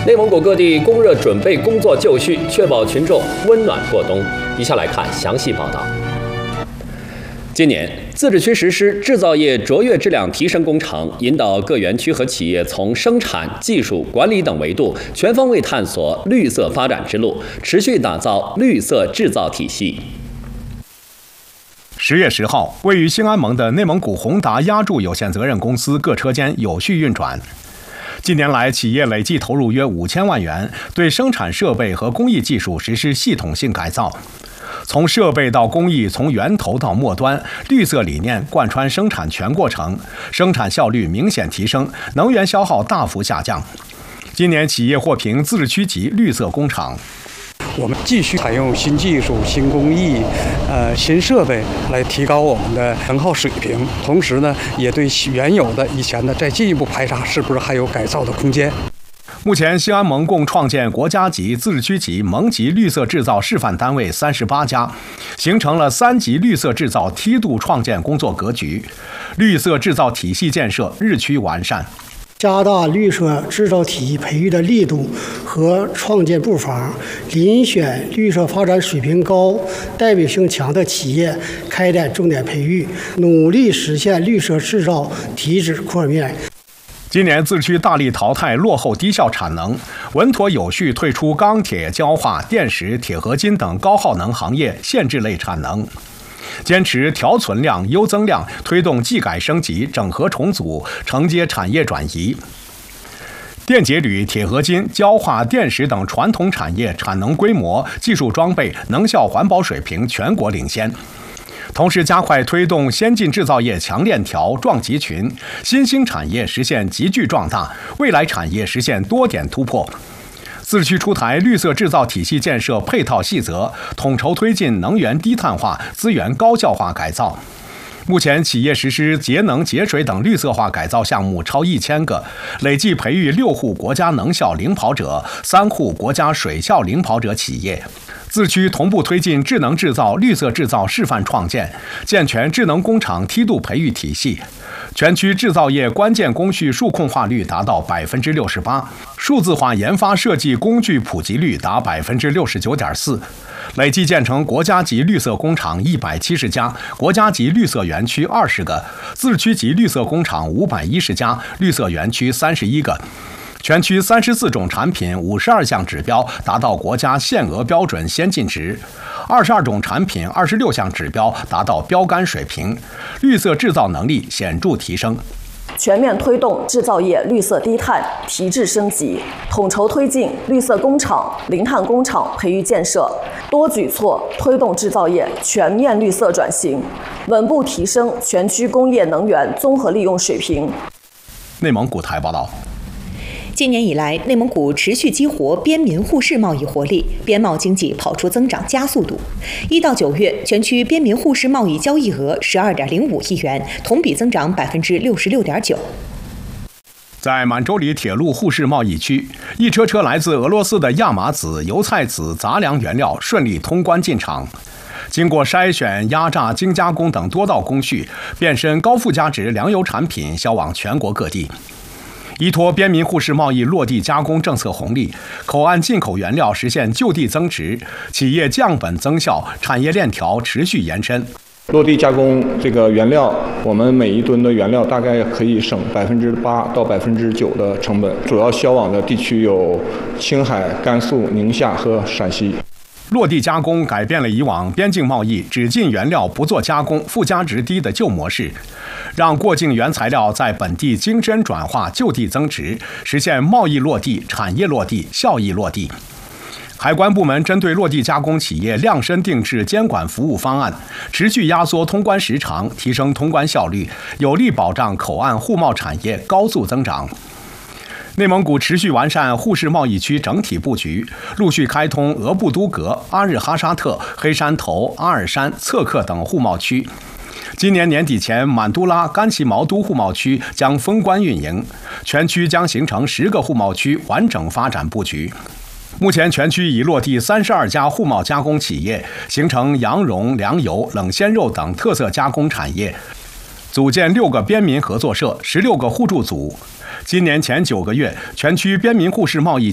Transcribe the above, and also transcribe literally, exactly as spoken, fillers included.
内蒙古各地供热准备工作就绪，确保群众温暖过冬。以下来看详细报道。今年，自治区实施制造业卓越质量提升工程，引导各园区和企业从生产、技术、管理等维度全方位探索绿色发展之路，持续打造绿色制造体系。 十月十号，位于兴安盟的内蒙古宏达压铸有限责任公司各车间有序运转。近年来，企业累计投入约五千万元，对生产设备和工艺技术实施系统性改造。从设备到工艺，从源头到末端，绿色理念贯穿生产全过程，生产效率明显提升，能源消耗大幅下降。今年，企业获评自治区级绿色工厂。 我们继续采用新技术、新工艺、呃新设备来提高我们的能耗水平，同时呢，也对原有的以前的再进一步排查是不是还有改造的空间。 目前，兴安盟共创建国家级、自治区级、盟级绿色制造示范单位三十八家，形成了三级绿色制造梯度创建工作格局，绿色制造体系建设日趋完善。 加大绿色制造体系培育的力度和创建步伐，遴选绿色发展水平高、代表性强的企业开展重点培育，努力实现绿色制造体脂扩面。 今年自治区大力淘汰落后低效产能，稳妥有序退出钢铁、焦化、电石、铁合金等高耗能行业限制类产能。坚持调存量、优增量，推动技改升级、整合重组，承接产业转移。电解铝、铁合金、焦化、电石等传统产业产能规模、技术装备、能效环保水平全国领先。同时，加快推动先进制造业强链条、壮集群，新兴产业实现集聚壮大，未来产业实现多点突破。自治区出台绿色制造体系建设配套细则，统筹推进能源低碳化、资源高效化改造。目前，企业实施节能节水等绿色化改造项目超一千个，累计培育六户国家能效领跑者、三户国家水效领跑者企业。自治区同步推进智能制造、绿色制造示范创建，健全智能工厂梯度培育体系。全区制造业关键工序数控化率达到百分之六十八，数字化研发设计工具普及率达百分之六十九点四，累计建成国家级绿色工厂一百七十家，国家级绿色园区二十个，自治区级绿色工厂五百一十家，绿色园区三十一个。全区三十四种产品、五十二项指标达到国家限额标准先进值，二十二种产品、二十六项指标达到标杆水平，绿色制造能力显著提升。 全面推动制造业绿色低碳提质升级，统筹推进绿色工厂、零碳工厂培育建设，多举措推动制造业全面绿色转型，稳步提升全区工业能源综合利用水平。 内蒙古台报道。 今年以来，内蒙古持续激活边民互市贸易活力，边贸经济跑出增长加速度。一到九月，全区边民互市贸易交易额十二点零五亿元，同比增长百分之六十六点九。 在满洲里铁路互市贸易区，一车车来自俄罗斯的亚麻籽、油菜籽杂粮原料顺利通关进场。经过筛选、压榨、精加工等多道工序，变身高附加值粮油产品，销往全国各地。依托边民互市贸易落地加工政策红利，口岸进口原料实现就地增值，企业降本增效，产业链条持续延伸。 落地加工这个原料，我们每一吨的原料大概可以省百分之八到百分之九的成本，主要销往的地区有青海、甘肃、宁夏和陕西。 落地加工改变了以往边境贸易只进原料不做加工、附加值低的旧模式，让过境原材料在本地精深转化、就地增值，实现贸易落地、产业落地、效益落地。海关部门针对落地加工企业量身定制监管服务方案，持续压缩通关时长，提升通关效率，有力保障口岸互贸产业高速增长。内蒙古持续完善互市贸易区整体布局，陆续开通额布都格、阿日哈沙特、黑山头、阿尔山、策克等互贸区。今年年底前，满都拉、甘旗毛都互贸区将封关运营，全区将形成十个互贸区完整发展布局。目前，全区已落地三十二家互贸加工企业，形成羊绒、粮油、冷鲜肉等特色加工产业，组建六个边民合作社、十六个互助组。今年前九个月，全区边民互市贸易